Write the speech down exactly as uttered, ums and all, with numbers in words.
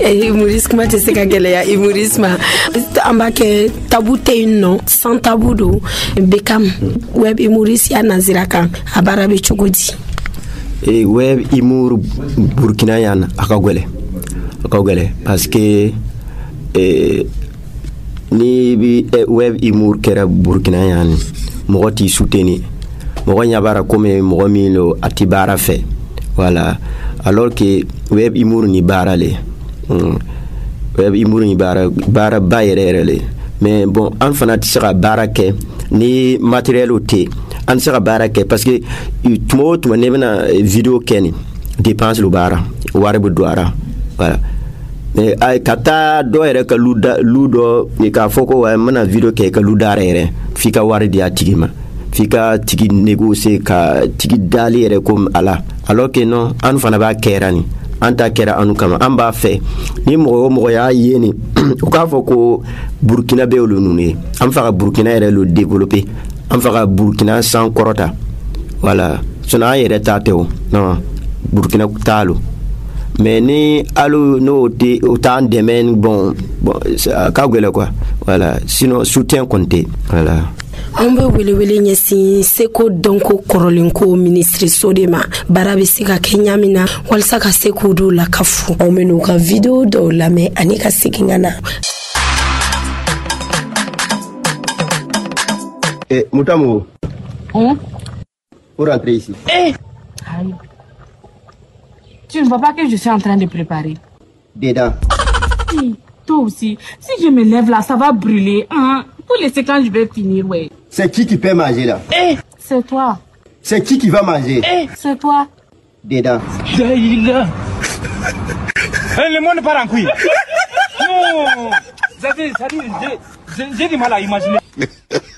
Humoriste kuma tɛ se ka gɛlɛya humorisme an b'a kɛ tabu tɛ yen nɔ sans tabu don Beckham web humoriste ya nazira kan a baara bɛ cogo di? E web humour Burkina yan a ka gɛlɛn a ka gɛlɛn parce que eh, ni bi web humour kɛra Burkina yan mɔgɔ t'i soutenir mɔgɔ ɲa baara comme mɔgɔ min lo a ti baara fɛ voilà alors que web humour ni baara le mm. web humour ni baara baara ba yɛrɛ yɛrɛ le mais bon an fana tɛ se ka baara kɛ ni matériel o tɛ an tɛ se ka baara kɛ parce que tuma o tuma ne bɛna vidéo kɛ ni dépense lo baara wari bɛ don a la voilà mais ay ka taa dɔ yɛrɛ ka lu da lu dɔ ni k'a fɔ ko n bɛna vidéo kɛ ka lu da yɛrɛ f'i ka wari di a tigi ma f'i ka tigi négocier ka tigi dali yɛrɛ comme ala alors que non an fana b'a kɛra ni an ta kɛra anu kama an b'a fɛ ni mɔgɔ o mɔgɔ y'a ye ni u k'a fɔ ko Burkina bɛ olu ninnu ye an fɛ ka Burkina yɛrɛ lo développer an fɛ ka Burkina san kɔrɔta voilà sinon an yɛrɛ ta tɛ o non Burkina t'a lo mais ni alu no te o t'an dɛmɛ bon bon ka gɛlɛn quoi voilà sinon soutien compté voilà. An bɛ welewele ɲɛsin seko dɔnko kɔrɔlenko ministre de ma baara bɛ se ka kɛ ɲa min na walasa ka se k'u dɔw la ka fu anw bɛ n'u ka video dɔw lamɛn ani ka segin ka na. Eh, Moutamo. Hum? Pour rentrer ici. Eh! Aïe. Tu ne vois pas que je suis en train de préparer? Dedans. Oui, toi aussi. Si je me lève là, ça va brûler. Hein? Pour laisser quand je vais finir, ouais. C'est qui qui peut manger là? Eh! C'est toi. C'est qui qui va manger? Eh! C'est toi. Dedans. Daïla. Le monde part en couille. Non! J'ai du mal à imaginer.